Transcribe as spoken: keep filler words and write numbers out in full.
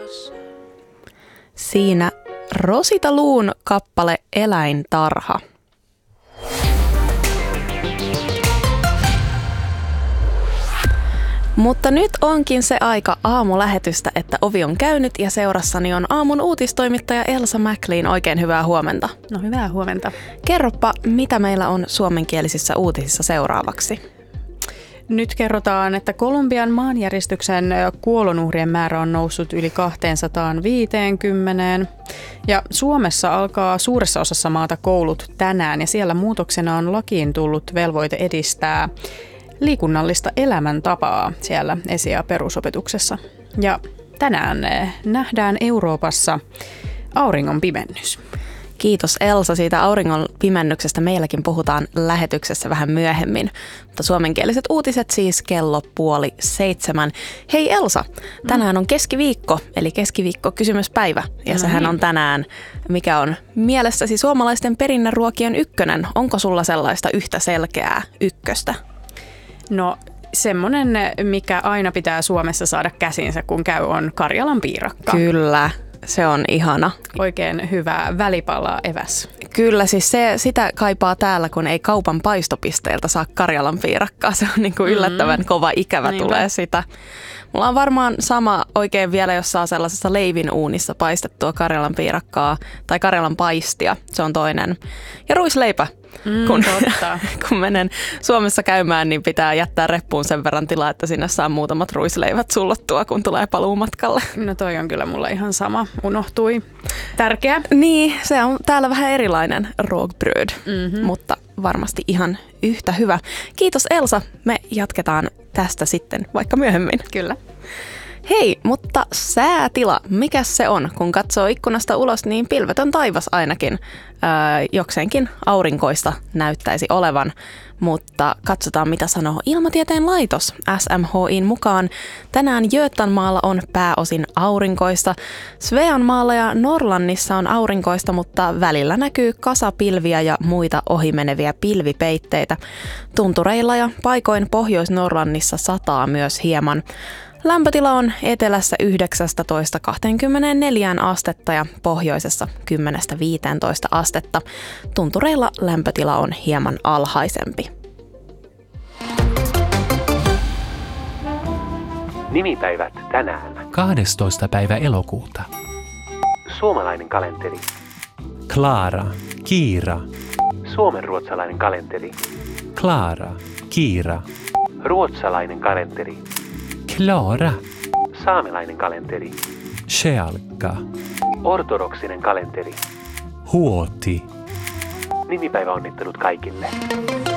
Siinä Rosita Luun kappale Eläintarha. Mutta nyt onkin se aika aamulähetystä, että ovi on käynyt ja seurassani on aamun uutistoimittaja Elsa McLean. Oikein hyvää huomenta. No hyvää huomenta. Kerropa, mitä meillä on suomenkielisissä uutisissa seuraavaksi. Nyt kerrotaan, että Kolumbian maanjäristyksen kuolonuhrien määrä on noussut yli kaksisataaviisikymmentä. Ja Suomessa alkaa suuressa osassa maata koulut tänään ja siellä muutoksena on lakiin tullut velvoite edistää liikunnallista elämäntapaa siellä esi- ja perusopetuksessa. Ja tänään nähdään Euroopassa auringon pimennys. Kiitos Elsa siitä auringon pimennyksestä. Meilläkin puhutaan lähetyksessä vähän myöhemmin. Mutta suomenkieliset uutiset siis kello puoli seitsemän. Hei Elsa, tänään on keskiviikko, eli keskiviikko kysymyspäivä. Ja no sehän niin. on tänään, mikä on mielessäsi suomalaisten perinneruokien ykkönen. Onko sulla sellaista yhtä selkeää ykköstä? No semmoinen, mikä aina pitää Suomessa saada käsinsä, kun käy, on Karjalan piirakka. Kyllä, se on ihana. Oikein hyvä välipala eväs. Kyllä, siis se, sitä kaipaa täällä, kun ei kaupan paistopisteiltä saa Karjalan piirakkaa. Se on niin kuin yllättävän kova ikävä Niinpä. tulee sitä. Mulla on varmaan sama oikein vielä, jos saa sellaisessa leivin uunissa paistettua Karjalan piirakkaa tai Karjalan paistia. Se on toinen. Ja ruisleipä. Mm, kun, totta. kun menen Suomessa käymään, niin pitää jättää reppuun sen verran tilaa, että sinne saa muutamat ruisleivät sullottua, kun tulee paluumatkalle. No toi on kyllä mulla ihan sama. Unohtui. Tärkeä. Niin, se on täällä vähän erilainen rågbröd, mm-hmm. mutta varmasti ihan yhtä hyvä. Kiitos Elsa. Me jatketaan tästä sitten vaikka myöhemmin. Kyllä. Hei, mutta säätila, mikä se on? Kun katsoo ikkunasta ulos, niin pilvetön taivas ainakin. Öö, jokseenkin aurinkoista näyttäisi olevan, mutta katsotaan mitä sanoo Ilmatieteen laitos. S M H I:n mukaan tänään Götanmaalla on pääosin aurinkoista. Sveanmaalla ja Norlannissa on aurinkoista, mutta välillä näkyy kasapilviä ja muita ohimeneviä pilvipeitteitä. Tuntureilla ja paikoin Pohjois-Norlannissa sataa myös hieman. Lämpötila on etelässä yhdeksäntoista kaksikymmentäneljä astetta ja pohjoisessa kymmenestä viiteentoista astetta. Tuntureilla lämpötila on hieman alhaisempi. Nimipäivät tänään. kahdestoista päivä elokuuta. Suomalainen kalenteri. Klara, Kiira. Suomenruotsalainen kalenteri. Klara, Kiira. Ruotsalainen kalenteri. Klara. Saamelainen kalenteri. Sjalka. Ortodoksinen kalenteri. Huoti. Nimipäiväonnittelut kaikille.